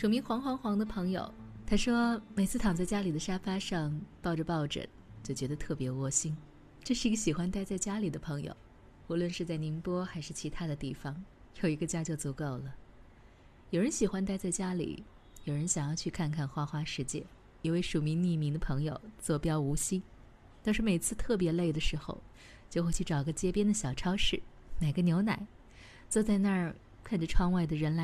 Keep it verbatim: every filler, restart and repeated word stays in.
署名黄黄黄的朋友，他说每次躺在家里的沙发上抱着抱枕就觉得特别窝心。这是一个喜欢待在家里的朋友，无论是在宁波还是其他的地方，有一个家就足够了。有人喜欢待在家里，有人想要去看看花花世界。一位署名匿名的朋友坐标无锡，但是每次特别累的时候，就会去找个街边的小超市，买个牛奶，坐在那儿看着窗外的人来